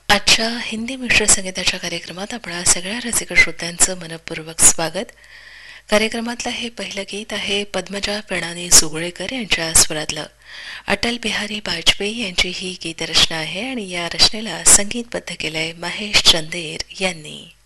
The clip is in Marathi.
आजच्या हिंदी मिश्र संगीताच्या कार्यक्रमात आपणा सगळ्या रसिक श्रोत्यांचं मनपूर्वक स्वागत. कार्यक्रमातलं हे पहिलं गीत आहे पद्मजा प्रणाली सुगळेकर यांच्या स्वरातलं. अटल बिहारी वाजपेयी यांची ही गीतरचना आहे आणि या रचनेला संगीतबद्ध केलंय महेश चंदेर यांनी.